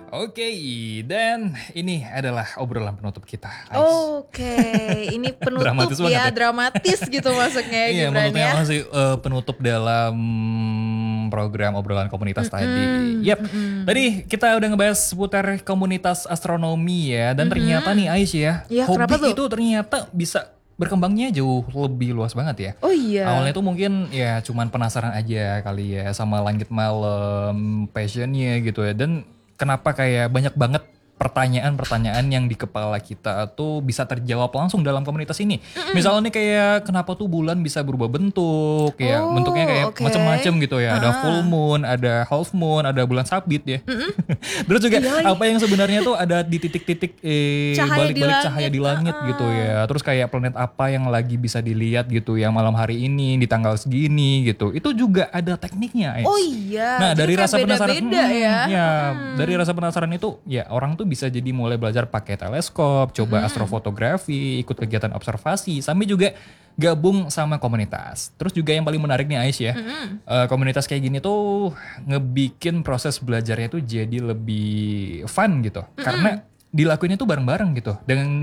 Oke, dan ini adalah obrolan penutup kita. Oke, ini penutup Dramatis banget ya. dramatis gitu masuknya Iya, Gibran maksudnya ya. masih penutup dalam program obrolan komunitas tadi. Yap, tadi kita udah ngebahas seputar komunitas astronomi ya. Dan ternyata nih Ais ya, Iya, hobi kenapa tuh? itu ternyata bisa berkembangnya jauh lebih luas banget ya. Oh iya. Awalnya tuh mungkin ya cuman penasaran aja kali ya sama langit malam, passionnya gitu ya. Dan kenapa kayak banyak banget pertanyaan-pertanyaan yang di kepala kita tuh bisa terjawab langsung dalam komunitas ini. Misalnya nih kayak kenapa tuh bulan bisa berubah bentuk ya, Oh, bentuknya kayak oke. macam-macam gitu ya. Ada full moon, ada half moon, ada bulan sabit ya. Terus juga Iya lagi. apa yang sebenarnya tuh ada di titik-titik Cahaya di balik-balik langit. cahaya di langit gitu ya. Terus kayak planet apa yang lagi bisa dilihat gitu yang malam hari ini di tanggal segini gitu. Itu juga ada tekniknya. Ais. Oh iya. Nah, Jadi dari kayak rasa penasaran beda-beda ya. dari rasa penasaran itu ya orang tuh bisa jadi mulai belajar pakai teleskop, coba astrofotografi, ikut kegiatan observasi, sampai juga gabung sama komunitas. Terus juga yang paling menarik nih Ais ya, komunitas kayak gini tuh ngebikin proses belajarnya tuh jadi lebih fun gitu, karena dilakuinnya tuh bareng-bareng gitu,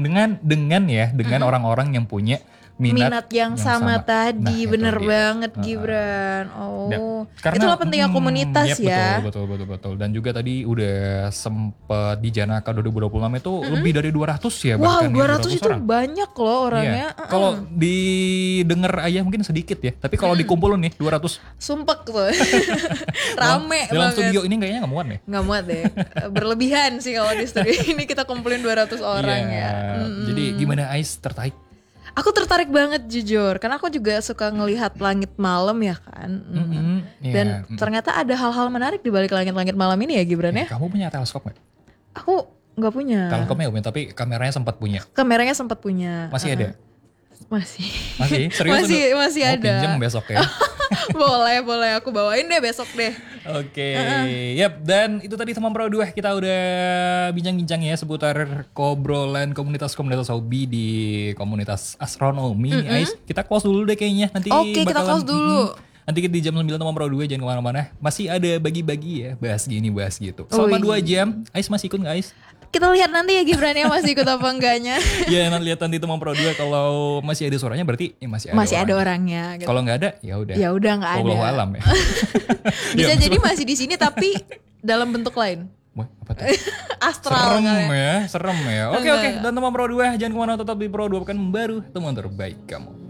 dengan orang-orang yang punya Minat yang sama tadi, Nah, bener itu dia. banget Gibran. Oh, Karena itulah pentingnya komunitas yep, ya. betul. Dan juga tadi udah sempet di Janaka 2026 itu lebih dari 200 ya bahkan Wow, ya, 200 itu orang. banyak loh orangnya. Iya. Kalau didengar aja mungkin sedikit ya, tapi kalau dikumpulin nih 200 Sumpek tuh. Rame dalam banget. studio ini kayaknya nggak muat nih. Nggak muat deh. Berlebihan sih kalau di studio ini kita kumpulin 200 orang Iya. ya. Jadi gimana Ais tertarik? Aku tertarik banget jujur, karena aku juga suka ngelihat langit malam ya kan. Iya. Dan ternyata ada hal-hal menarik di balik langit-langit malam ini ya Gibran ya. Kamu punya teleskop nggak? Aku nggak punya. Teleskopnya punya, tapi kameranya sempat punya. Kameranya sempat punya. Masih ada? Masih. Masih? Serius? Masih Mau ada. pinjam besok ya? boleh aku bawain deh besok deh. Oke, yap, dan itu tadi teman Pro 2 kita udah bincang-bincang ya seputar kobrolan komunitas-komunitas hobi di komunitas astronomi. Ais, kita close dulu deh kayaknya. Nanti Oke, kita close dulu. Nanti di jam 9 teman Pro 2 jangan kemana-mana. Masih ada bagi-bagi ya, bahas gini, bahas gitu. Selama 2 jam, Ais masih ikut gak Ais? Kita lihat nanti ya Gibran ya masih ikut apa enggaknya. Ya, nanti lihat nanti teman Pro 2 kalau masih ada suaranya berarti ya masih ada Masih ada orangnya. orangnya gitu. Kalau nggak ada, ya udah. Ya udah nggak ada. Wallahu alam ya. Bisa Ya, jadi masih di sini tapi dalam bentuk lain. Wah, apa tuh? Astral Serem kali. ya, serem ya. Oke, dan teman Pro 2 jangan kemana, tetap di Pro 2 pekan baru, teman terbaik kamu.